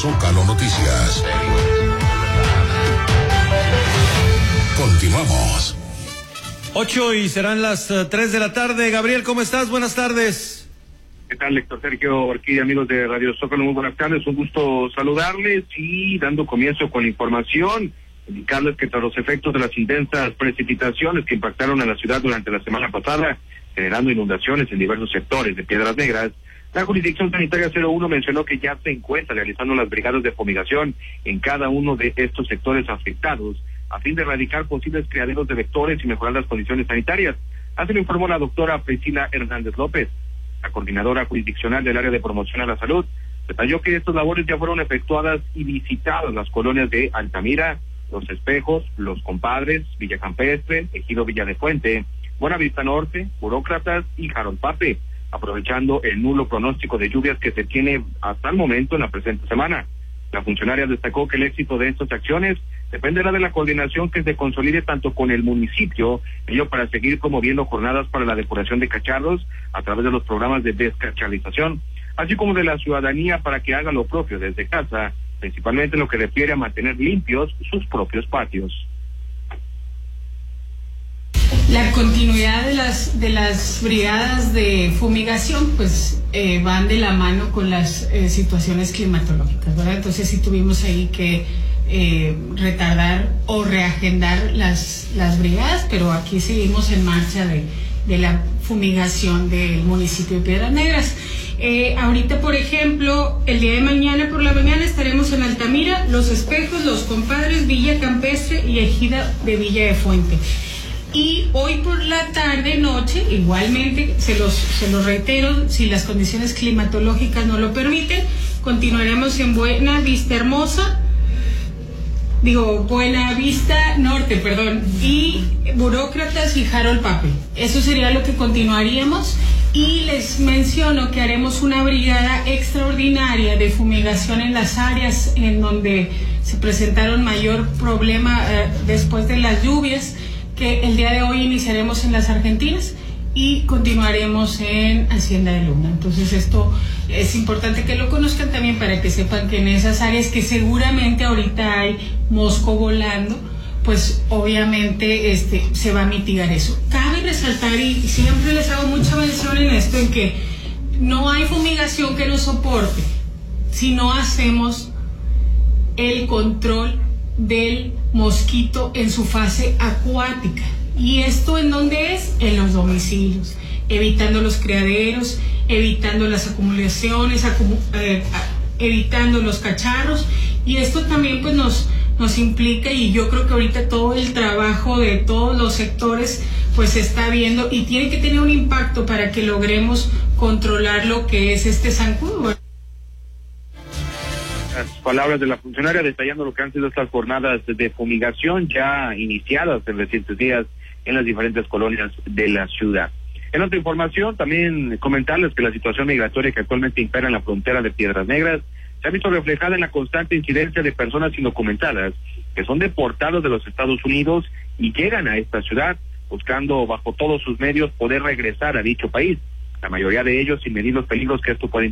Zócalo Noticias. Continuamos. 8 y serán las 3 de la tarde. Gabriel, ¿cómo estás? Buenas tardes. ¿Qué tal, Héctor Sergio Orquídea, amigos de Radio Zócalo? Muy buenas tardes, un gusto saludarles y dando comienzo con la información, indicarles que tras los efectos de las intensas precipitaciones que impactaron a la ciudad durante la semana pasada, generando inundaciones en diversos sectores de Piedras Negras, la Jurisdicción Sanitaria 01 mencionó que ya se encuentra realizando las brigadas de fumigación en cada uno de estos sectores afectados, a fin de erradicar posibles criaderos de vectores y mejorar las condiciones sanitarias. Así lo informó la doctora Priscila Hernández López. La coordinadora jurisdiccional del área de promoción a la salud detalló que estas labores ya fueron efectuadas y visitadas las colonias de Altamira, Los Espejos, Los Compadres, Villa Campestre, Ejido Villa de Fuente, Buenavista Norte, Burócratas y Jarolpape, aprovechando el nulo pronóstico de lluvias que se tiene hasta el momento en la presente semana. La funcionaria destacó que el éxito de estas acciones dependerá de la coordinación que se consolide tanto con el municipio, ello para seguir promoviendo jornadas para la depuración de cacharros a través de los programas de descacharrización, así como de la ciudadanía para que haga lo propio desde casa, principalmente en lo que refiere a mantener limpios sus propios patios. La continuidad de las brigadas de fumigación pues van de la mano con las situaciones climatológicas, ¿verdad? Entonces sí tuvimos ahí que retardar o reagendar las brigadas, pero aquí seguimos en marcha de la fumigación del municipio de Piedras Negras. Ahorita, por ejemplo, el día de mañana por la mañana estaremos en Altamira, Los Espejos, Los Compadres, Villa Campestre y Ejida de Villa de Fuente. Y hoy por la tarde, noche, igualmente, se los reitero, si las condiciones climatológicas no lo permiten, continuaremos en Buenavista Norte, y Burócratas y Jarolpape. Eso sería lo que continuaríamos. Y les menciono que haremos una brigada extraordinaria de fumigación en las áreas en donde se presentaron mayor problema después de las lluvias, que el día de hoy iniciaremos en Las Argentinas y continuaremos en Hacienda de Luna. Entonces esto es importante que lo conozcan también para que sepan que en esas áreas que seguramente ahorita hay mosco volando, pues obviamente se va a mitigar eso. Cabe resaltar, y siempre les hago mucha mención en esto, en que no hay fumigación que nos soporte si no hacemos el control del mosquito en su fase acuática. ¿Y esto en dónde es? En los domicilios, evitando los criaderos, evitando las acumulaciones, evitando los cacharros. Y esto también pues nos implica, y yo creo que ahorita todo el trabajo de todos los sectores pues se está viendo y tiene que tener un impacto para que logremos controlar lo que es este zancudo. Las palabras de la funcionaria detallando lo que han sido estas jornadas de fumigación ya iniciadas en recientes días en las diferentes colonias de la ciudad. En otra información, también comentarles que la situación migratoria que actualmente impera en la frontera de Piedras Negras se ha visto reflejada en la constante incidencia de personas indocumentadas que son deportados de los Estados Unidos y llegan a esta ciudad buscando bajo todos sus medios poder regresar a dicho país. La mayoría de ellos sin medir los peligros que esto puede